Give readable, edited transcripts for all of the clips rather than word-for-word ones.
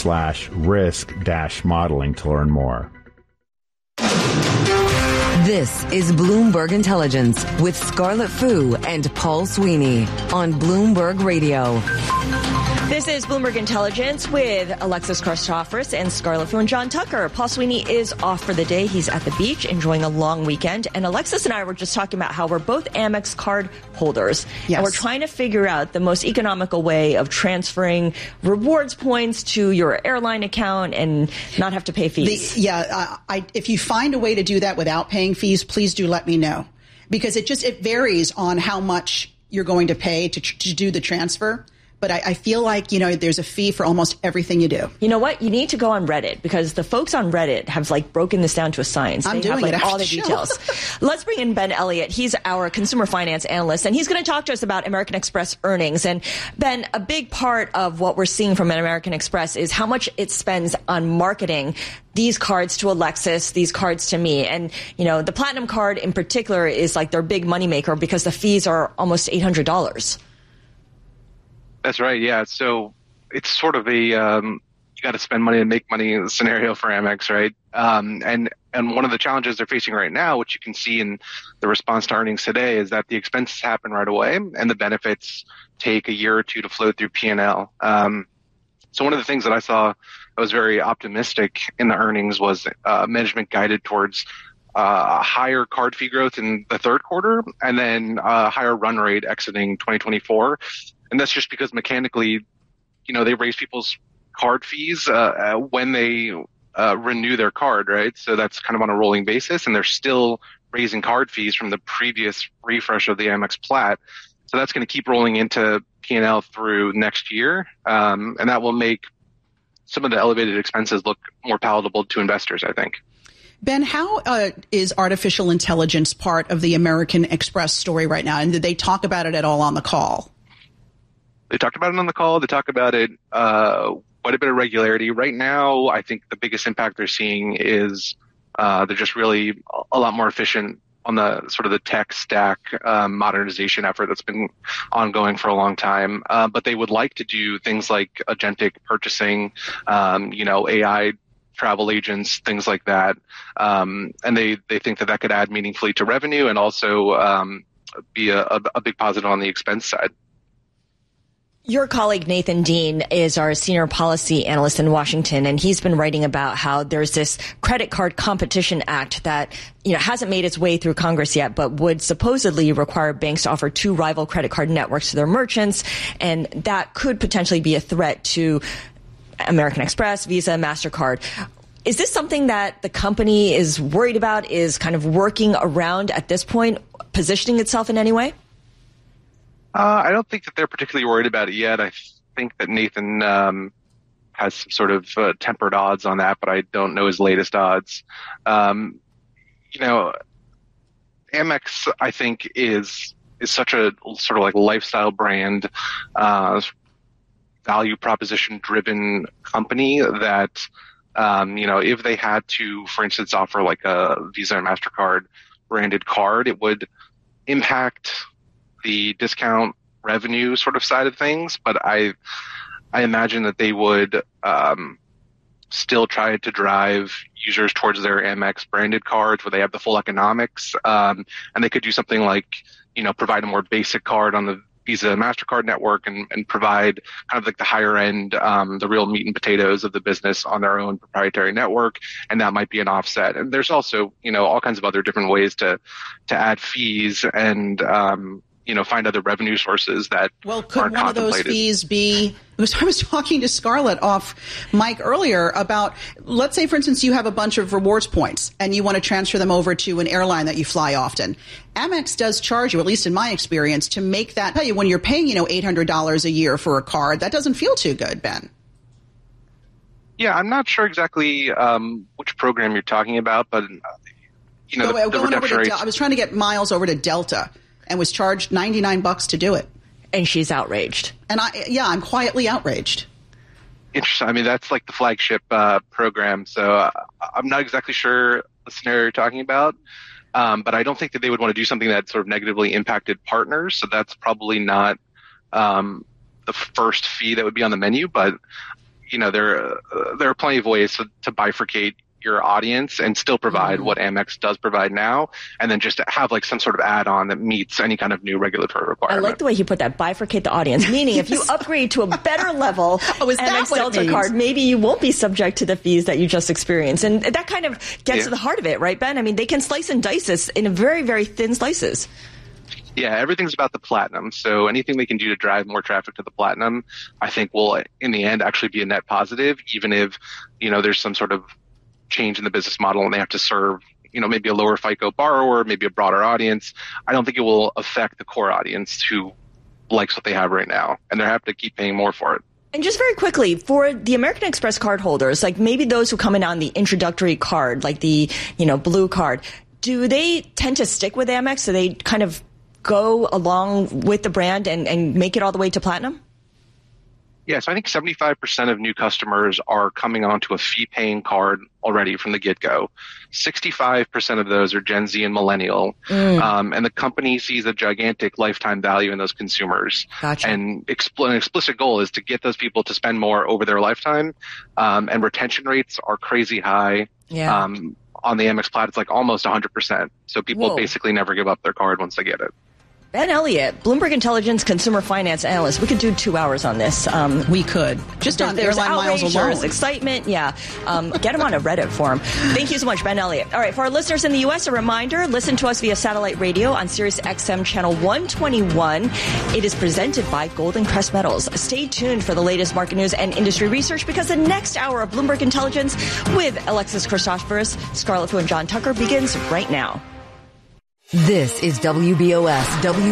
bloomberg.com/risk-modeling to learn more. This is Bloomberg Intelligence with Scarlett Fu and Paul Sweeney on Bloomberg Radio. This is Bloomberg Intelligence with Alexis Christoforous and Scarlett Fu and John Tucker. Paul Sweeney is off for the day. He's at the beach enjoying a long weekend. And Alexis and I were just talking about how we're both Amex card holders. Yes. And we're trying to figure out the most economical way of transferring rewards points to your airline account and not have to pay fees. If you find a way to do that without paying fees, please do let me know. Because it varies on how much you're going to pay to do the transfer. But I feel like, there's a fee for almost everything you do. You know what? You need to go on Reddit because the folks on Reddit have broken this down to a science. I'm doing it all the details. Let's bring in Ben Elliott. He's our consumer finance analyst, and he's going to talk to us about American Express earnings. And Ben, a big part of what we're seeing from American Express is how much it spends on marketing these cards to Alexis, these cards to me. And, the Platinum card in particular is their big moneymaker because the fees are almost $800. That's right. Yeah. So it's sort of a you got to spend money to make money scenario for Amex, right? And one of the challenges they're facing right now, which you can see in the response to earnings today, is that the expenses happen right away and the benefits take a year or two to flow through P&L. So one of the things that I saw that was very optimistic in the earnings was management guided towards higher card fee growth in the third quarter and then higher run rate exiting 2024. And that's just because mechanically, they raise people's card fees when they renew their card, right? So that's kind of on a rolling basis, and they're still raising card fees from the previous refresh of the Amex Plat. So that's going to keep rolling into P&L through next year, and that will make some of the elevated expenses look more palatable to investors, I think. Ben, how is artificial intelligence part of the American Express story right now? And did they talk about it at all on the call? They talked about it on the call. They talk about it quite a bit of regularity. Right now, I think the biggest impact they're seeing is they're just really a lot more efficient on the sort of the tech stack modernization effort that's been ongoing for a long time. But they would like to do things like agentic purchasing, AI travel agents, things like that. And they think that could add meaningfully to revenue and also be a big positive on the expense side. Your colleague Nathan Dean is our senior policy analyst in Washington, and he's been writing about how there's this credit card competition act that hasn't made its way through Congress yet, but would supposedly require banks to offer two rival credit card networks to their merchants, and that could potentially be a threat to American Express, Visa, MasterCard. Is this something that the company is worried about, is kind of working around at this point, positioning itself in any way? I don't think that they're particularly worried about it yet. I think that Nathan has some sort of tempered odds on that, but I don't know his latest odds. Amex, I think, is such a sort of lifestyle brand, value proposition driven company that, if they had to, for instance, offer a Visa and MasterCard branded card, it would impact the discount revenue sort of side of things, but I imagine that they would still try to drive users towards their Amex branded cards where they have the full economics, and they could do something like provide a more basic card on the Visa and MasterCard network and provide kind of the higher end, the real meat and potatoes of the business on their own proprietary network. And that might be an offset. And there's also, all kinds of other different ways to add fees and, find other revenue sources that could one of those fees be, because I was talking to Scarlett off mic earlier about, let's say, for instance, you have a bunch of rewards points and you want to transfer them over to an airline that you fly often. Amex does charge you, at least in my experience, to make that pay you when you're paying, $800 a year for a card. That doesn't feel too good, Ben. Yeah, I'm not sure exactly which program you're talking about, but, the redemption rates. I was trying to get miles over to Delta and was charged $99 to do it. And she's outraged. And I'm quietly outraged. Interesting. I mean, that's the flagship program. So I'm not exactly sure the scenario you're talking about. But I don't think that they would want to do something that sort of negatively impacted partners. So that's probably not the first fee that would be on the menu. But, there are plenty of ways to bifurcate your audience and still provide what Amex does provide now, and then just have like some sort of add-on that meets any kind of new regulatory requirement. I like the way he put that, bifurcate the audience, meaning if you upgrade to a better level Amex Delta card, maybe you won't be subject to the fees that you just experienced. And that kind of gets to the heart of it, right, Ben? I mean, they can slice and dice this in very, very thin slices. Yeah, everything's about the Platinum. So anything they can do to drive more traffic to the Platinum, I think will, in the end, actually be a net positive, even if, there's some sort of change in the business model and they have to serve, maybe a lower FICO borrower, maybe a broader audience. I don't think it will affect the core audience who likes what they have right now, and they're happy to keep paying more for it. And just very quickly, for the American Express card holders, like maybe those who come in on the introductory card, like the, blue card, do they tend to stick with Amex? Do they kind of go along with the brand and make it all the way to Platinum? Yeah, so I think 75% of new customers are coming onto a fee-paying card already from the get-go. 65% of those are Gen Z and millennial, and the company sees a gigantic lifetime value in those consumers. Gotcha. And an explicit goal is to get those people to spend more over their lifetime, and retention rates are crazy high. Yeah. On the Amex Plaid, it's like almost 100%. So people basically never give up their card once they get it. Ben Elliott, Bloomberg Intelligence consumer finance analyst. We could do 2 hours on this. We could. Just on airline miles alone. There's excitement. Yeah. Get him on a Reddit forum. Thank you so much, Ben Elliott. All right. For our listeners in the U.S., a reminder, listen to us via satellite radio on Sirius XM channel 121. It is presented by Golden Crest Metals. Stay tuned for the latest market news and industry research, because the next hour of Bloomberg Intelligence with Alexis Christoforous, Scarlett Fu, and John Tucker begins right now. This is WBOS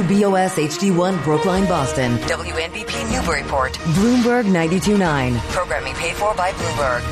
HD1 Brookline, Boston. WNBP Newburyport. Bloomberg 92.9. Programming paid for by Bloomberg.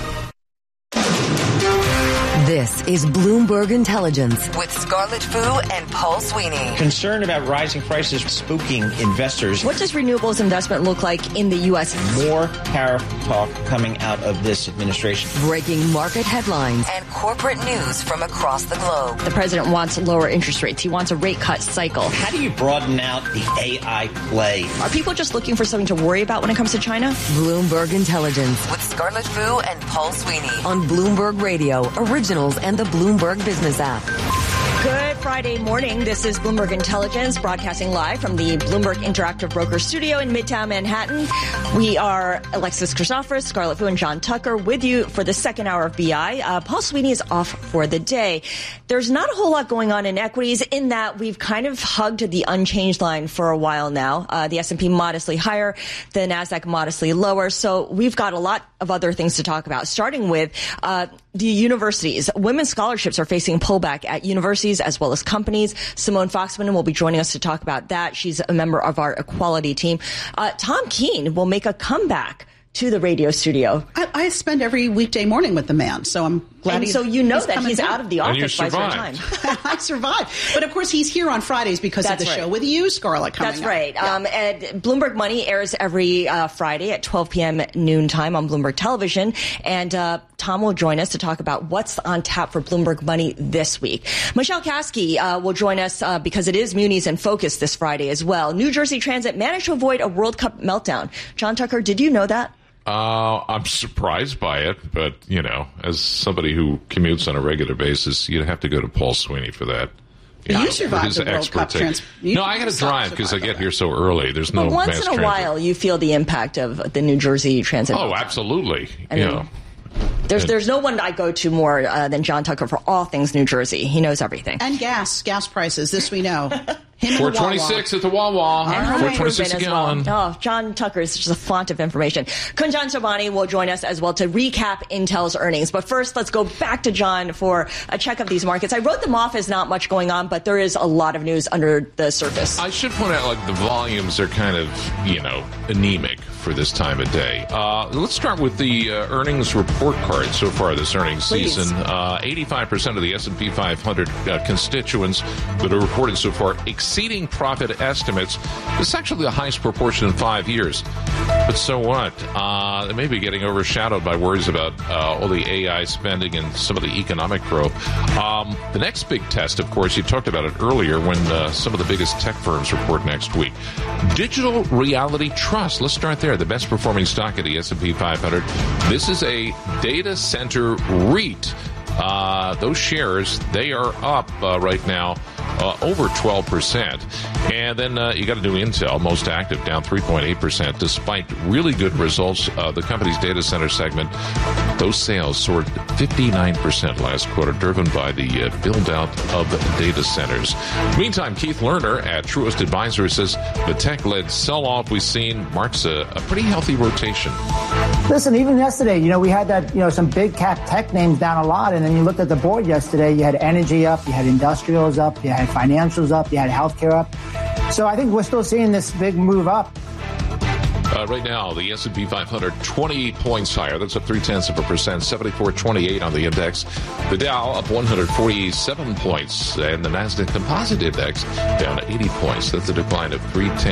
This is Bloomberg Intelligence with Scarlett Fu and Paul Sweeney. Concern about rising prices spooking investors. What does renewables investment look like in the U.S.? More tariff talk coming out of this administration. Breaking market headlines and corporate news from across the globe. The president wants lower interest rates. He wants a rate cut cycle. How do you broaden out the AI play? Are people just looking for something to worry about when it comes to China? Bloomberg Intelligence with Scarlett Fu and Paul Sweeney on Bloomberg Radio, Originals, and the Bloomberg Business app. Good Friday morning. This is Bloomberg Intelligence, broadcasting live from the Bloomberg Interactive Broker Studio in Midtown Manhattan. We are Alexis Christoforous, Scarlett Fu, and John Tucker with you for the second hour of BI. Paul Sweeney is off for the day. There's not a whole lot going on in equities, in that we've kind of hugged the unchanged line for a while now. The S&P modestly higher, the NASDAQ modestly lower. So we've got a lot of other things to talk about, starting with the universities. Women's scholarships are facing pullback at universities as well as companies. Simone Foxman will be joining us to talk about that. She's a member of our equality team. Tom Keene will make a comeback to the radio studio. I spend every weekday morning with the man, so I'm glad he's out of the office by some time. I survived. But of course, he's here on Fridays because of the show with you, Scarlett, coming up. That's right. Yeah. And Bloomberg Money airs every Friday at 12 p.m. noon time on Bloomberg Television. And Tom will join us to talk about what's on tap for Bloomberg Money this week. Michelle Kasky will join us because it is Munis in Focus this Friday as well. New Jersey Transit managed to avoid a World Cup meltdown. John Tucker, did you know that? I'm surprised by it, but, as somebody who commutes on a regular basis, you'd have to go to Paul Sweeney for that. You survived the World Cup. No, I got to drive because I get here so early. There's no mass transit. Once in a while, you feel the impact of the New Jersey Transit. Oh, absolutely. There's no one I go to more than John Tucker for all things New Jersey. He knows everything. And gas prices. This we know. $4.26 at the Wawa. $4.26 a gallon. Well. Oh, John Tucker is just a font of information. Kunjan Sobhani will join us as well to recap Intel's earnings. But first, let's go back to John for a check of these markets. I wrote them off as not much going on, but there is a lot of news under the surface. I should point out, the volumes are kind of, anemic for this time of day. Let's start with the earnings report card so far this earnings season. 85% of the S&P 500 constituents that are reported so far exceeding profit estimates. It's actually the highest proportion in 5 years. But so what? They may be getting overshadowed by worries about all the AI spending and some of the economic growth. The next big test, of course, you talked about it earlier when some of the biggest tech firms report next week. Digital Reality Trust. Let's start there. share, the best performing stock in the S&P 500. This is a data center REIT. Those shares, they are up right now over 12%. And then you got to do Intel, most active, down 3.8%, despite really good results. The company's data center segment, those sales soared 59% last quarter, driven by the build-out of data centers. Meantime, Keith Lerner at Truist Advisors says the tech-led sell-off we've seen marks a pretty healthy rotation. Listen, even yesterday, we had that, some big cap tech names down a lot, and then you looked at the board yesterday, you had energy up, you had industrials up, you had financials up, you had healthcare up. So I think we're still seeing this big move up. Right now, the S&P 500, 28 points higher. That's up 0.3%, 74.28 on the index. The Dow up 147 points, and the Nasdaq Composite Index down 80 points. That's a decline of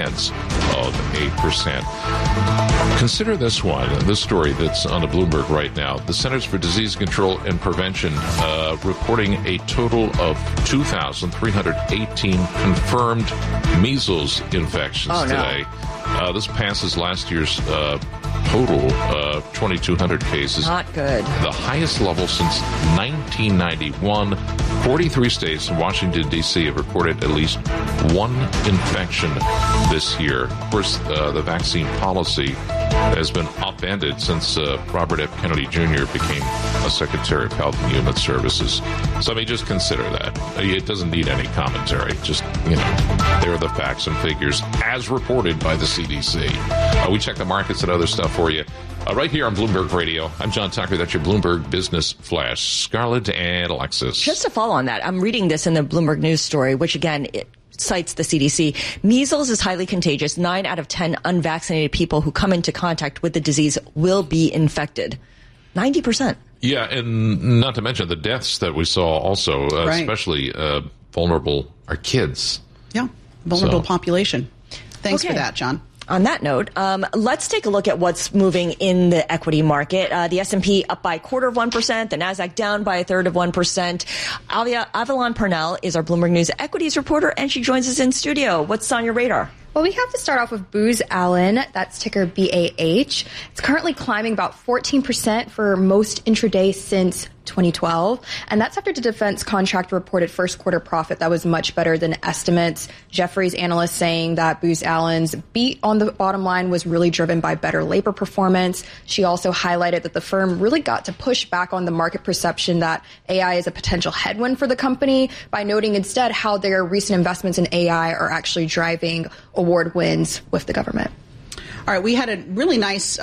0.3%. Consider this one, this story that's on the Bloomberg right now. The Centers for Disease Control and Prevention reporting a total of 2,318 confirmed measles infections today. This passes last year's total 2,200 cases. Not good. The highest level since 1991. 43 states and Washington, D.C. have reported at least one infection this year. Of course, the vaccine policy has been upended since Robert F. Kennedy Jr. became a Secretary of Health and Human Services. So, I mean, just consider that. It doesn't need any commentary. Just, there are the facts and figures as reported by the CDC. We check the markets and other stuff for you right here on Bloomberg Radio. I'm John Tucker. That's your Bloomberg Business Flash. Scarlett and Alexis. Just to follow on that, I'm reading this in the Bloomberg News story, which, again, it cites the CDC. Measles is highly contagious. 9 out of 10 unvaccinated people who come into contact with the disease will be infected. 90%. Yeah, and not to mention the deaths that we saw also, especially vulnerable, are kids. Yeah, vulnerable population. Thanks for that, John. On that note, let's take a look at what's moving in the equity market. The S&P up by 0.25%, the Nasdaq down by 1/3%. Avalon Purnell is our Bloomberg News equities reporter, and she joins us in studio. What's on your radar? Well, we have to start off with Booz Allen. That's ticker BAH. It's currently climbing about 14% for most intraday since 2012. And that's after the defense contractor reported first quarter profit that was much better than estimates. Jefferies analysts saying that Booz Allen's beat on the bottom line was really driven by better labor performance. She also highlighted that the firm really got to push back on the market perception that AI is a potential headwind for the company by noting instead how their recent investments in AI are actually driving award wins with the government. All right, we had a really nice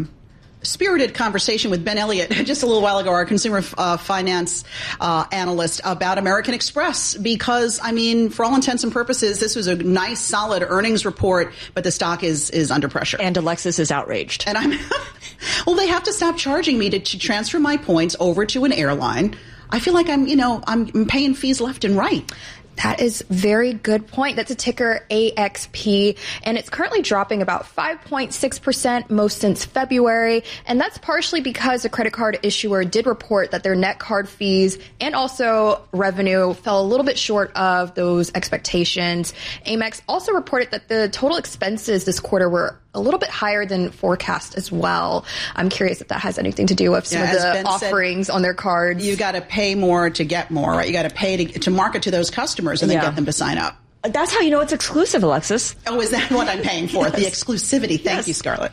spirited conversation with Ben Elliott just a little while ago, our consumer finance analyst, about American Express, because, I mean, for all intents and purposes, this was a nice, solid earnings report, but the stock is under pressure. And Alexis is outraged. And I'm well, they have to stop charging me to transfer my points over to an airline. I feel like I'm paying fees left and right. That is a very good point. That's a ticker AXP, and it's currently dropping about 5.6% most since February. And that's partially because the credit card issuer did report that their net card fees and also revenue fell a little bit short of those expectations. Amex also reported that the total expenses this quarter were a little bit higher than forecast as well. I'm curious if that has anything to do with some of the offerings on their cards. You got to pay more to get more, right? You got to pay to market to those customers and then get them to sign up. That's how you know it's exclusive, Alexis. Oh, is that what I'm paying for? Yes. The exclusivity. Thank you, Scarlett.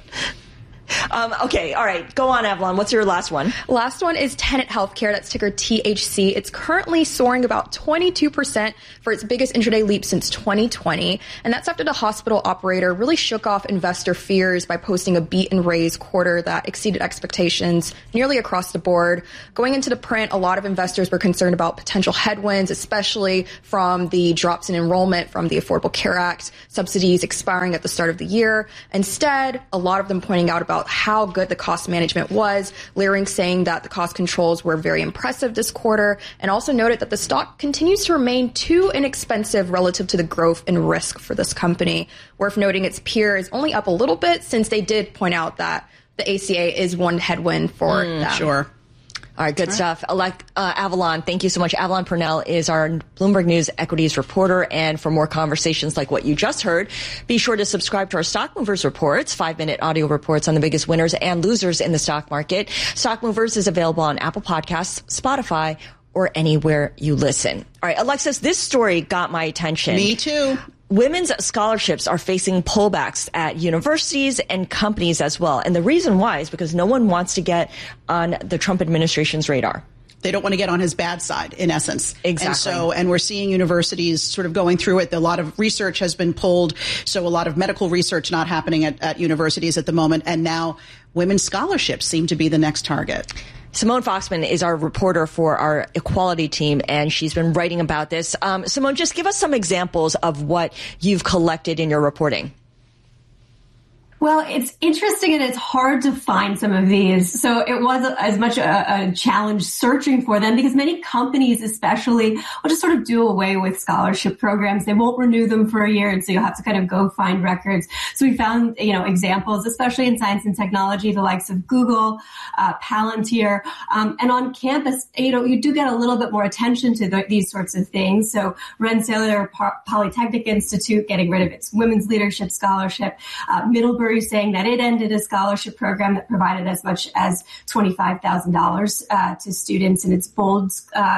Okay, all right. Go on, Avalon. What's your last one? Last one is Tenet Healthcare. That's ticker THC. It's currently soaring about 22% for its biggest intraday leap since 2020. And that's after the hospital operator really shook off investor fears by posting a beat and raise quarter that exceeded expectations nearly across the board. Going into the print, a lot of investors were concerned about potential headwinds, especially from the drops in enrollment from the Affordable Care Act, subsidies expiring at the start of the year. Instead, a lot of them pointing out about how good the cost management was, Leerink saying that the cost controls were very impressive this quarter, and also noted that the stock continues to remain too inexpensive relative to the growth and risk for this company. Worth noting its peer is only up a little bit since they did point out that the ACA is one headwind for them. Sure. All right, good stuff. Avalon, thank you so much. Avalon Purnell is our Bloomberg News equities reporter. And for more conversations like what you just heard, be sure to subscribe to our Stock Movers reports, 5-minute audio reports on the biggest winners and losers in the stock market. Stock Movers is available on Apple Podcasts, Spotify, or anywhere you listen. All right, Alexis, this story got my attention. Me too. Women's scholarships are facing pullbacks at universities and companies as well. And the reason why is because no one wants to get on the Trump administration's radar. They don't want to get on his bad side, in essence. Exactly. And we're seeing universities sort of going through it. A lot of research has been pulled. So a lot of medical research not happening at universities at the moment. And now women's scholarships seem to be the next target. Simone Foxman is our reporter for our equality team, and she's been writing about this. Simone, just give us some examples of what you've collected in your reporting. Well, it's interesting and it's hard to find some of these. So it was as much a challenge searching for them because many companies especially will just sort of do away with scholarship programs. They won't renew them for a year. And so you'll have to kind of go find records. So we found, examples, especially in science and technology, the likes of Google, Palantir, and on campus, you do get a little bit more attention to these sorts of things. So Rensselaer Polytechnic Institute getting rid of its Women's Leadership Scholarship, Middlebury saying that it ended a scholarship program that provided as much as $25,000 to students in its Bold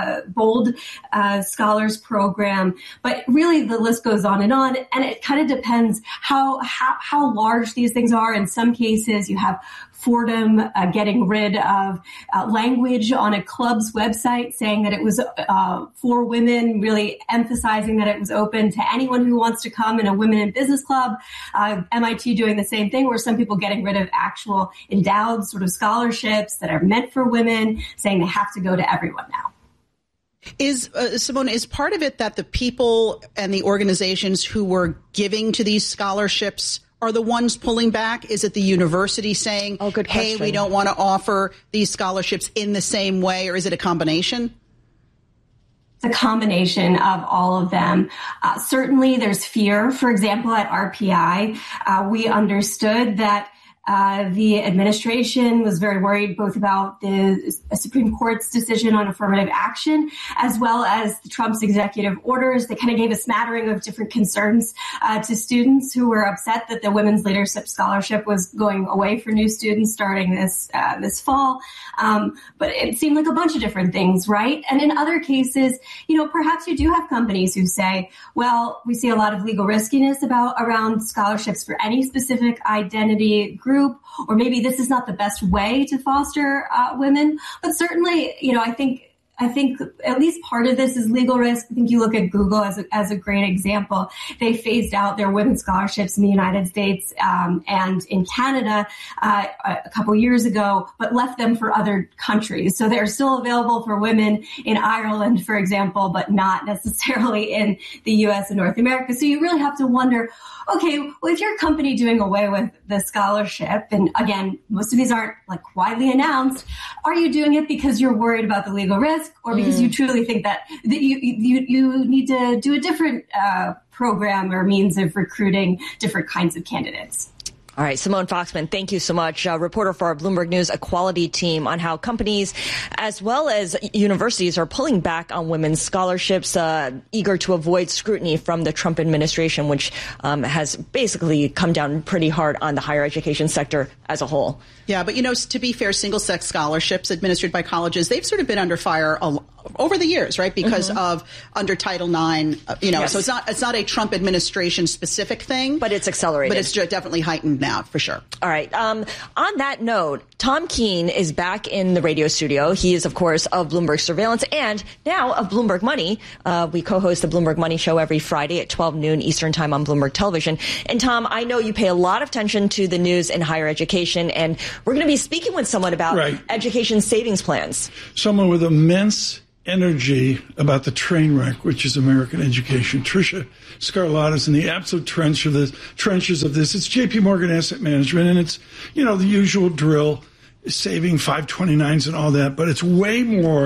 Scholars program. But really, the list goes on, and it kind of depends how large these things are. In some cases, you have Fordham getting rid of language on a club's website saying that it was for women, really emphasizing that it was open to anyone who wants to come in a women in business club. MIT doing the same thing, where some people getting rid of actual endowed sort of scholarships that are meant for women, saying they have to go to everyone now. Simone, is part of it that the people and the organizations who were giving to these scholarships are the ones pulling back? Is it the university saying, hey, we don't want to offer these scholarships in the same way, or is it a combination? It's a combination of all of them. Certainly there's fear. For example, at RPI, we understood that the administration was very worried both about the Supreme Court's decision on affirmative action, as well as Trump's executive orders. They kind of gave a smattering of different concerns to students who were upset that the Women's Leadership Scholarship was going away for new students starting this fall. But it seemed like a bunch of different things, right? And in other cases, perhaps you do have companies who say, well, we see a lot of legal riskiness around scholarships for any specific identity group, or maybe this is not the best way to foster women. But certainly, I think at least part of this is legal risk. I think you look at Google as a great example. They phased out their women's scholarships in the United States and in Canada a couple years ago, but left them for other countries. So they're still available for women in Ireland, for example, but not necessarily in the U.S. and North America. So you really have to wonder, okay, well, if you're a company doing away with the scholarship, and again, most of these aren't widely announced, are you doing it because you're worried about the legal risk, or because you truly think that you need to do a different program or means of recruiting different kinds of candidates? All right, Simone Foxman, thank you so much. Reporter for our Bloomberg News equality team, on how companies as well as universities are pulling back on women's scholarships, eager to avoid scrutiny from the Trump administration, which has basically come down pretty hard on the higher education sector as a whole. Yeah, but, to be fair, single-sex scholarships administered by colleges, they've sort of been under fire over the years, right? Because of under Title IX, yes. So it's not a Trump administration specific thing. But it's accelerated. But it's definitely heightened now, for sure. All right. On that note, Tom Keene is back in the radio studio. He is, of course, of Bloomberg Surveillance and now of Bloomberg Money. We co-host the Bloomberg Money Show every Friday at 12 noon Eastern Time on Bloomberg Television. And Tom, I know you pay a lot of attention to the news in higher education, and we're going to be speaking with someone about education savings plans. Someone with immense energy about the train wreck, which is American education. Tricia Scarlett is in the absolute trenches of this. It's JP Morgan Asset Management, and it's, the usual drill, saving 529s and all that, but it's way more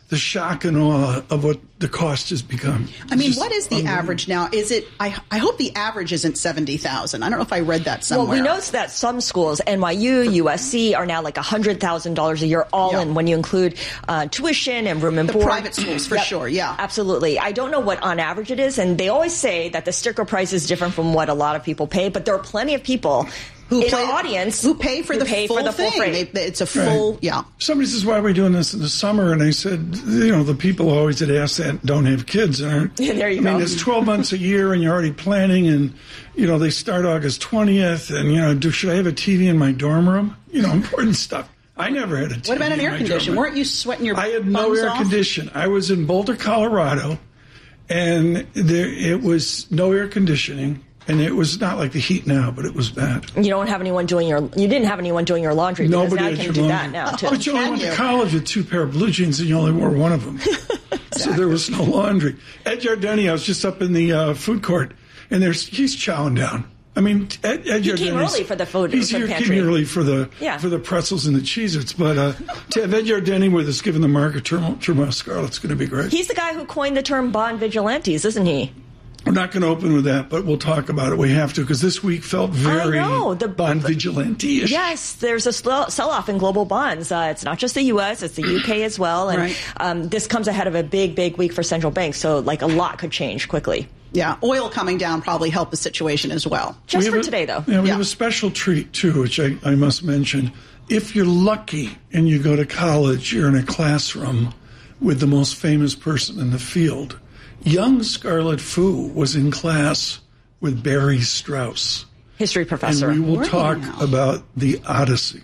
the shock and awe of what the cost has become. I mean, what is the average now? Is it? I hope the average isn't 70,000. I don't know if I read that somewhere. Well, we know that some schools, NYU, USC, are now like $100,000 a year all in when you include tuition and room and board. The private schools, for sure, yeah. Absolutely. I don't know what on average it is, and they always say that the sticker price is different from what a lot of people pay, but there are plenty of people in our audience who pay for the full thing. It's a full, Somebody says, why are we doing this in the summer? And I said, the people always that ask that don't have kids. And there you go. I mean, it's 12 months a year, and you're already planning, and, they start August 20th, and, should I have a TV in my dorm room? Important stuff. I never had a TV. What about an air condition? Weren't you sweating your I had no air condition. I was in Boulder, Colorado, and it was no air conditioning. And it was not like the heat now, but it was bad. You didn't have anyone doing your laundry. Nobody now can do that now too. But you only went to college with 2 pair of blue jeans, and you only wore one of them. Exactly. So there was no laundry. Ed Jardini, I was just up in the food court, and he's chowing down. I mean, Ed He came early for the food. He's here came early for the pretzels and the Cheez-Its. But to have Ed Jardini with us, giving the market turmoil, Scarlett's going to be great. He's the guy who coined the term bond vigilantes, isn't he? We're not going to open with that, but we'll talk about it. We have to, because this week felt very bond vigilante-ish. Yes, there's a sell-off in global bonds. It's not just the U.S., it's the U.K. as well. And this comes ahead of a big, big week for central banks, so a lot could change quickly. Yeah, oil coming down probably helped the situation as well. Just for today, though. Yeah, we have a special treat, too, which I must mention. If you're lucky and you go to college, you're in a classroom with the most famous person in the field. Young Scarlett Fu was in class with Barry Strauss. History professor. And we will talk about the Odyssey.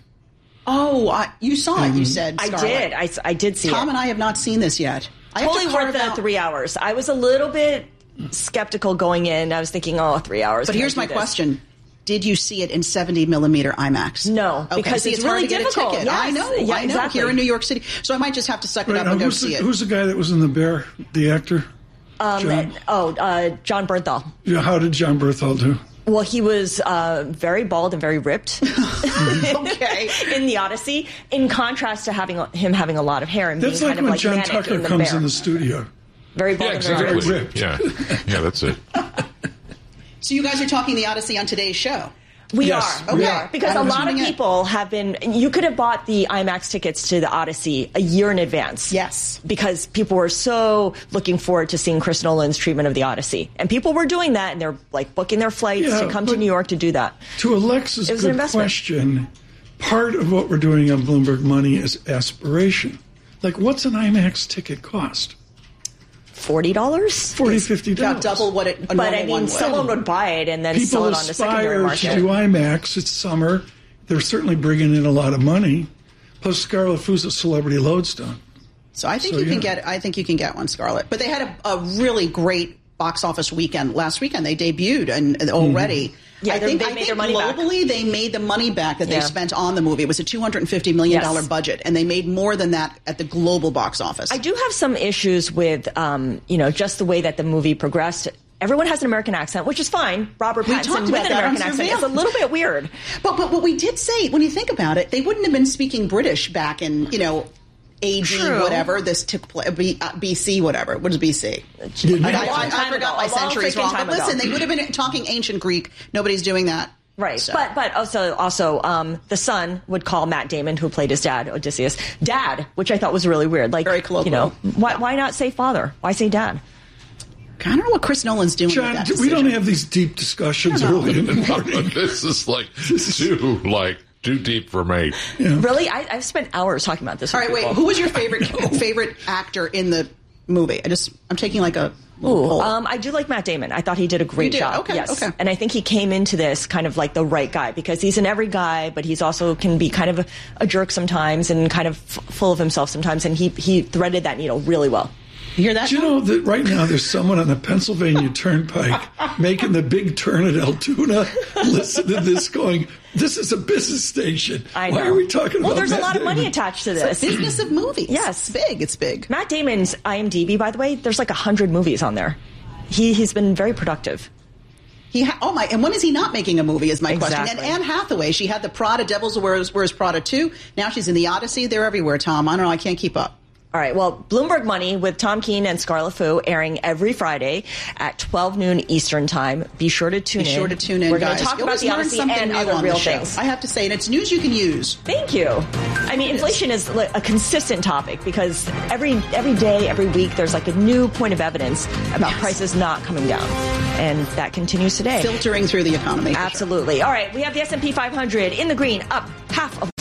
Oh, you saw it, you said, Scarlett. I did. I did see it. Tom and I have not seen this yet. Totally worth the 3 hours. I was a little bit skeptical going in. I was thinking, 3 hours. But here's my question. Did you see it in 70 millimeter IMAX? No, because it's really difficult. Yes. I know. Exactly. Here in New York City. So I might just have to suck it up and go see it. Who's the guy that was in The Bear, the actor? John Bernthal. Yeah, how did John Bernthal do? Well, he was very bald and very ripped okay. in the Odyssey, in contrast to him having a lot of hair and that's being like kind of when John Tucker comes in the studio. Very bald and very ripped. Yeah, that's it. So you guys are talking the Odyssey on today's show? We are. Because a lot of people have been... You could have bought the IMAX tickets to the Odyssey a year in advance. Yes. Because people were so looking forward to seeing Chris Nolan's treatment of the Odyssey. And people were doing that, and they're booking their flights to come to New York to do that. To Alexa's good question, part of what we're doing on Bloomberg Money is aspiration. What's an IMAX ticket cost? $40? $50. About double what a normal one would. Someone would buy it and then sell it on the secondary market. People aspire to do IMAX. It's summer. They're certainly bringing in a lot of money. Plus, Scarlett Fu's a celebrity lodestone. So I think you can get. I think you can get one, Scarlett. But they had a really great box office weekend last weekend. They debuted and already. Mm-hmm. Yeah, I think their money globally back. They made the money back that they spent on the movie. It was a $250 million budget, and they made more than that at the global box office. I do have some issues with, just the way that the movie progressed. Everyone has an American accent, which is fine. Robert Pattinson with an American accent. It's a little bit weird. But what we did say, when you think about it, they wouldn't have been speaking British back in, AD, whatever, this took place, BC, whatever. What is BC? I forgot my centuries wrong. But listen, they would have been talking ancient Greek. Nobody's doing that. Right. So. But also the son would call Matt Damon, who played his dad, Odysseus, Dad, which I thought was really weird. Very colloquial. Why not say father? Why say Dad? I don't know what Chris Nolan's doing John, with that decision. We don't have these deep discussions early in the morning. This is too deep for me. Yeah. Really? I've spent hours talking about this. All right, wait. Who was your favorite actor in the movie? I'm taking a poll. I do like Matt Damon. I thought he did a great job. Okay, yes. okay. And I think he came into this kind of like the right guy, because he's an every guy, but he's also can be kind of a jerk sometimes and kind of full of himself sometimes. And he threaded that needle really well. You hear that? Do you know that right now there's someone on the Pennsylvania Turnpike making the big turn at Altoona? Listen to this going, this is a business station. I know. Why are we talking about Well, there's Matt a lot Damon? of money attached to this. It's a business of movies. Yes. It's big. Matt Damon's IMDb, by the way, there's 100 movies on there. He's been very productive. And when is he not making a movie is my question. Exactly. And Anne Hathaway, she had the Prada, Devils Wears Prada 2. Now she's in the Odyssey. They're everywhere, Tom. I don't know. I can't keep up. All right. Well, Bloomberg Money with Tom Keene and Scarlet Fu airing every Friday at 12 noon Eastern time. Be sure to tune in. Be sure to tune in, We're guys. going to talk about the Odyssey and other real things. I have to say, and it's news you can use. Thank you. I mean, inflation is a consistent topic because every day, every week, there's like a new point of evidence about prices not coming down. And that continues today. Filtering through the economy. Absolutely. Sure. All right. We have the S&P 500 in the green, up half of